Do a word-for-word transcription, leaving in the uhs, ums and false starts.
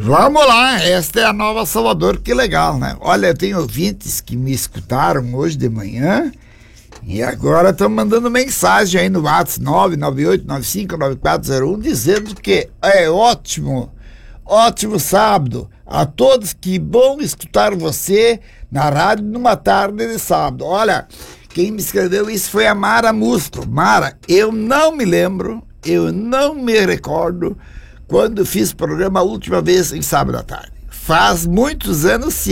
Vamos lá, esta é a Nova Salvador, que legal, né? Olha, eu tenho ouvintes que me escutaram hoje de manhã e agora estão mandando mensagem aí no WhatsApp nove nove oito nove cinco nove quatro zero um dizendo que é ótimo, ótimo sábado a todos, que bom escutar você na rádio numa tarde de sábado. Olha, quem me escreveu isso foi a Mara Musto. Mara, eu não me lembro, eu não me recordo quando fiz programa a última vez em sábado à tarde. Faz muitos anos, se